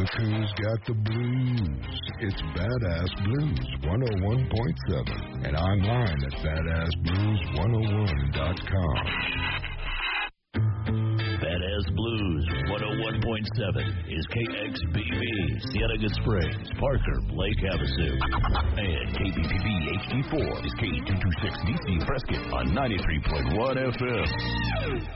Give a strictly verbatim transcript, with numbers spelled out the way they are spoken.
Look who's got the blues. It's Badass Blues one oh one point seven and online at badass blues one oh one dot com. Badass Blues one oh one point seven is K X B B, Cienega Springs, Parker, Lake Havasu. And K B P B H D four is K two twenty-six D C Prescott on ninety-three point one F M.